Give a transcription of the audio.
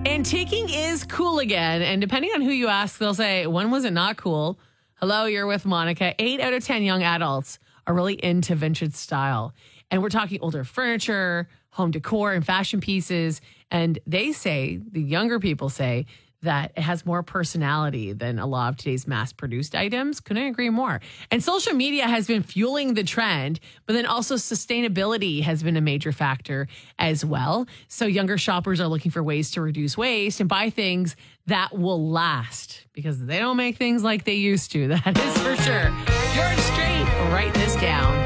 Antiquing is cool again. And depending on who you ask, they'll say, when was it not cool? Hello, you're with Monica. 8 out of 10 young adults are really into vintage style. And we're talking older furniture, home decor, and fashion pieces. And they say, the younger people say, that it has more personality than a lot of today's mass-produced items. Couldn't agree more. And social media has been fueling the trend, but then also sustainability has been a major factor as well. So younger shoppers are looking for ways to reduce waste and buy things that will last because they don't make things like they used to. That is for sure. George Strait, write this down.